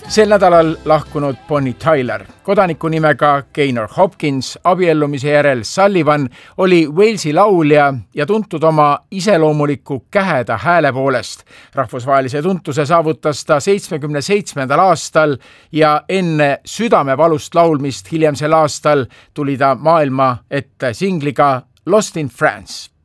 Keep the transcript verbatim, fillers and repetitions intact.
Sel nädalal lahkunud Bonnie Tyler, kodaniku nimega Gaynor Hopkins, abiellumise järel Sullivan, oli Walesi laulja ja tuntud oma iseloomuliku käheda hääle poolest. Rahvusvahelise tuntuse saavutas ta seitsmekümne seitsmendal aastal ja enne südamevalust laulmist hiljem sel aastal tuli ta maailma ette singliga Lost in France.